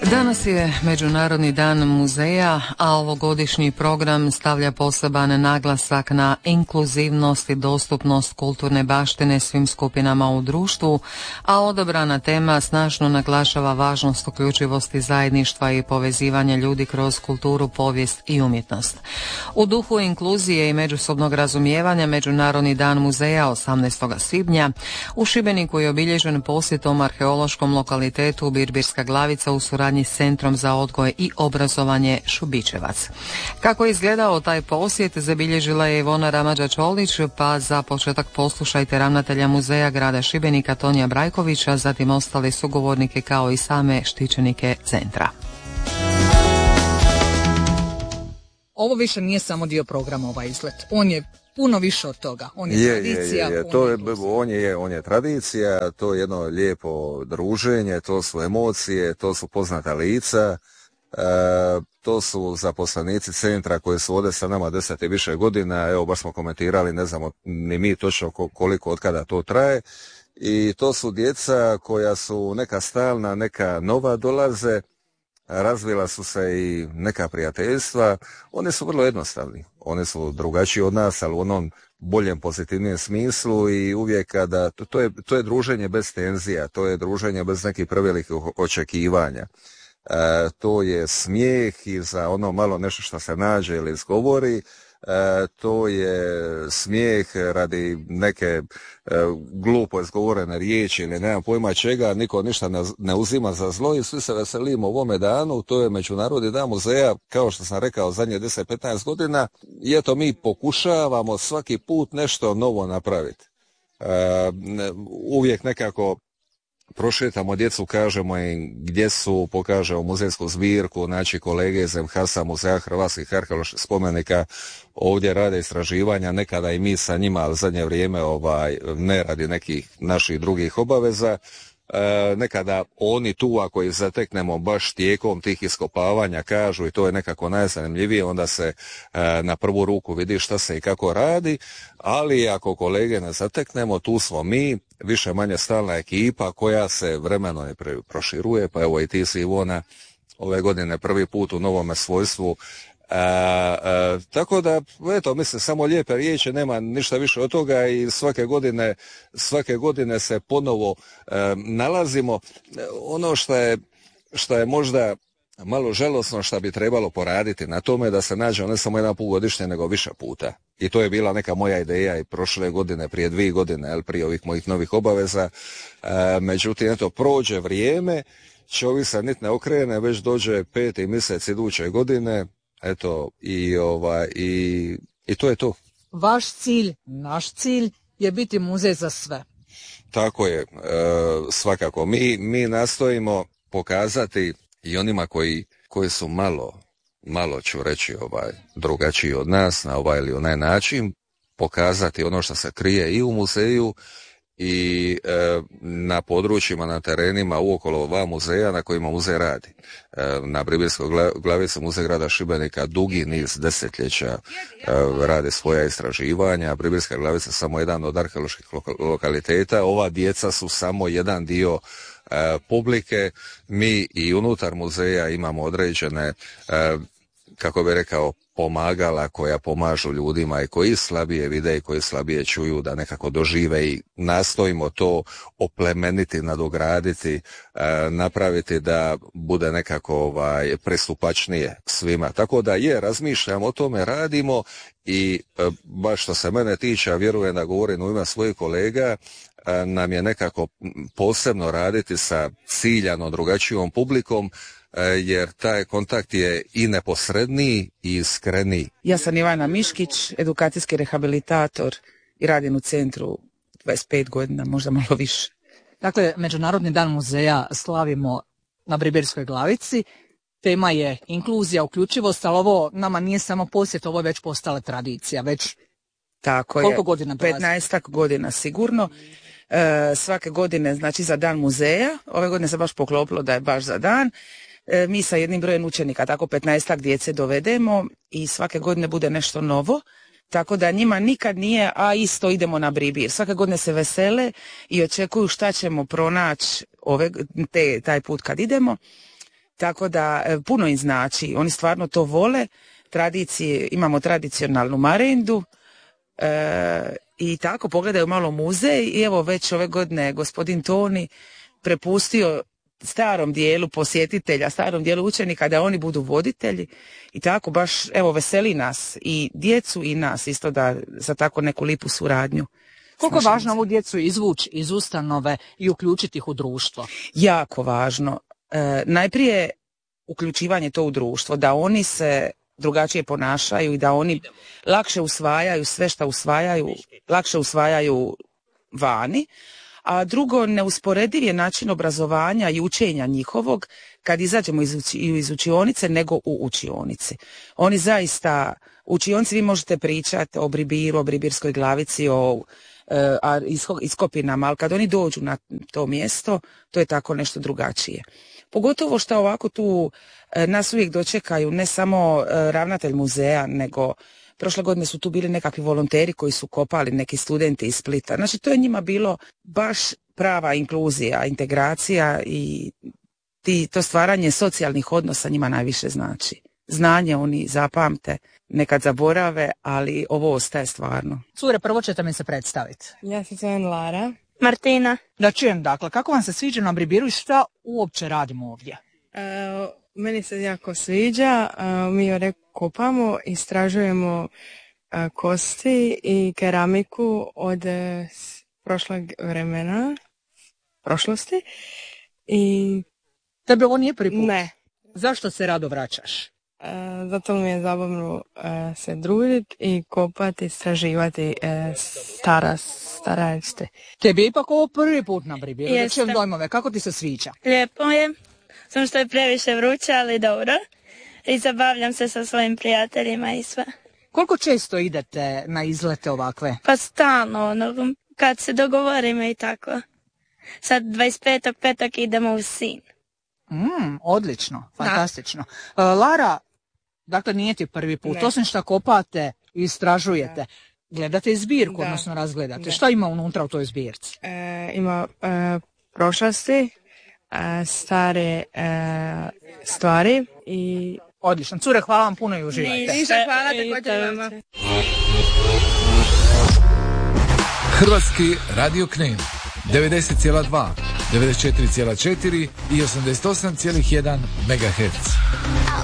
Danas je Međunarodni dan muzeja, a ovogodišnji program stavlja poseban naglasak na inkluzivnost i dostupnost kulturne baštine svim skupinama u društvu, a odabrana tema snažno naglašava važnost uključivosti zajedništva i povezivanja ljudi kroz kulturu, povijest i umjetnost. U duhu inkluzije i međusobnog razumijevanja Međunarodni dan muzeja 18. svibnja u Šibeniku je obilježen posjetom arheološkom lokalitetu Birbirska Glavica u suradnji s Centrom za odgoj i obrazovanje Šubićevac. Kako je izgledao taj posjet, zabilježila je Ivona Ramadža-Čolić, pa za početak poslušajte ravnatelja muzeja grada Šibenika Tonija Brajkovića, zatim ostale sugovornike kao i same štićenike centra. Ovo više nije samo dio programa, ovaj izlet. On je puno više od toga. On je tradicija. On je tradicija, to je jedno lijepo druženje, to su emocije, to su poznata lica, to su zaposlenici centra koji su ovdje sa nama 10 i više godina. Evo, baš smo komentirali, ne znamo ni mi točno koliko od kada to traje. I to su djeca koja su neka stalna, neka nova dolaze. Razvila su se i neka prijateljstva. Oni su vrlo jednostavni. Oni su drugačiji od nas, ali u onom boljem, pozitivnijem smislu i uvijek kada, to je druženje bez tenzija, to je druženje bez nekih prevelikih očekivanja. To je smijeh i za ono malo nešto što se nađe ili izgovori. To je smijeh radi neke glupo izgovorene riječi ili nemam pojma čega, niko ništa ne uzima za zlo i svi se veselimo ovome danu. To je Međunarodni dan muzeja, kao što sam rekao, zadnje 10-15 godina i eto mi pokušavamo svaki put nešto novo napraviti. Uvijek nekako prošetamo djecu, kažemo im gdje su, pokažemo muzejsku zbirku, znači kolege iz MHAS-a, Muzeja hrvatskih arheoloških spomenika ovdje rade istraživanja, nekada i mi sa njima, ali zadnje vrijeme ne radi nekih naših drugih obaveza. Nekada oni tu, ako ih zateknemo baš tijekom tih iskopavanja, kažu i to je nekako najzanimljivije, onda se na prvu ruku vidi šta se i kako radi, ali ako kolege ne zateknemo, tu smo mi, više manje stalna ekipa koja se vremenom proširuje, pa evo i ti si, Ivona, ove godine prvi put u novome svojstvu. Tako da, eto, mislim, samo lijepe riječi, nema ništa više od toga i svake godine se ponovo nalazimo. Ono što je možda malo žalosno, što bi trebalo poraditi na tome da se nađe ne samo jedan put godišnje, nego više puta. I to je bila neka moja ideja i prošle godine, prije 2 godine, prije ovih mojih novih obaveza. Međutim, eto, prođe vrijeme, čovjek se nit ne okrene, već dođe 5. mjesec iduće godine. Eto, i to je to. Vaš cilj, naš cilj je biti muzej za sve. Tako je, svakako. Mi nastojimo pokazati i onima koji su malo ću reći drugačiji od nas na ovaj ili onaj način, pokazati ono što se krije i u muzeju i na područjima, na terenima uokolo van muzeja na kojima muzej radi. Na Birbirskoj Glavici muzej grada Šibenika dugi niz desetljeća radi svoja istraživanja. Birbirska Glavica je samo jedan od arheoloških lokaliteta. Ova djeca su samo jedan dio publike. Mi i unutar muzeja imamo određene, kako bi rekao, pomagala koja pomažu ljudima i koji slabije vide i koji slabije čuju da nekako dožive i nastojimo to oplemeniti, nadograditi, napraviti da bude nekako pristupačnije svima. Tako da razmišljamo o tome, radimo i baš što se mene tiče, a vjerujem da govorim u ime svojih kolega, nam je nekako posebno raditi sa ciljano drugačijom publikom, jer taj kontakt je i neposredniji i iskreniji. Ja sam Ivana Miškić, edukacijski rehabilitator i radim u centru 25 godina, možda malo više. Dakle, Međunarodni dan muzeja slavimo na Birbirskoj Glavici. Tema je inkluzija, uključivost, ali ovo nama nije samo posjet, ovo je već postala tradicija, već tako koliko je, godina prolazi? 15 godina sigurno. Svake godine, znači za dan muzeja, ove godine se baš poklopilo da je baš za dan. Mi sa jednim brojem učenika, tako 15 djece dovedemo i svake godine bude nešto novo, tako da njima nikad nije, a isto idemo na Birbir. Svake godine se vesele i očekuju šta ćemo pronaći taj put kad idemo. tako da puno im znači. Oni stvarno to vole. Tradicije, imamo tradicionalnu marendu i tako pogledaju malo muzej i evo već ove godine gospodin Toni prepustio starom dijelu posjetitelja, starom dijelu učenika da oni budu voditelji i tako baš evo veseli nas i djecu i nas isto da za tako neku lipu suradnju. Koliko je važno ovu djecu izvući iz ustanove i uključiti ih u društvo? Jako važno. Najprije uključivanje to u društvo, da oni se drugačije ponašaju i da oni lakše usvajaju sve što usvajaju, lakše usvajaju vani. A drugo, neusporediv je način obrazovanja i učenja njihovog kad izađemo iz učionice nego u učionici. Oni zaista, u učionici vi možete pričati o Bribiru, o Bribirskoj glavici, o iskopinama, ali kad oni dođu na to mjesto, to je tako nešto drugačije. Pogotovo što ovako tu nas uvijek dočekaju ne samo ravnatelj muzeja, nego prošle godine su tu bili nekakvi volonteri koji su kopali, neki studenti iz Splita. Znači to je njima bilo baš prava inkluzija, integracija i to stvaranje socijalnih odnosa njima najviše znači. Znanje oni zapamte, nekad zaborave, ali ovo ostaje stvarno. Cure, prvo ćete mi se predstaviti. Ja se zovem Lara. Martina. Da čujem, dakle, kako vam se sviđa na Bribiru i šta uopće radimo ovdje? Meni se jako sviđa, mi ovdje kopamo, istražujemo kosti i keramiku od prošlog vremena, prošlosti. I tebe ovo nije prvi put? Ne. Zašto se rado vraćaš? Zato mi je zabavno se družiti i kopati, istraživati staračite. Tebi je ipak ovo prvi put na Bribiru. Jeste. Da čujem dojmove, kako ti se sviđa? Lijepo je, samo što je previše vruće, ali dobro. I zabavljam se sa svojim prijateljima i sve. Koliko često idete na izlete ovakve? Pa stalno, kad se dogovorimo i tako. Sad 25.5. idemo u Sinj. Odlično, fantastično. Lara, dakle nije ti prvi put, osim što kopate i istražujete. Gledate i zbirku, odnosno razgledate. Šta ima unutra u toj zbirci? Ima prošlosti, stare stvari i... Odlično. Cure, hvala vam puno i uživajte. Ništa, hvala također vama. Hrvatski radio Knin 90,2, 94,4 i 88,1 MHz.